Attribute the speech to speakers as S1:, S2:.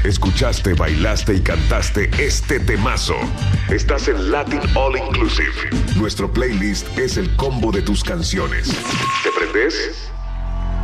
S1: Escuchaste, bailaste y cantaste este temazo. Estás en Latin All Inclusive. Nuestro playlist es el combo de tus canciones. ¿Te prendes?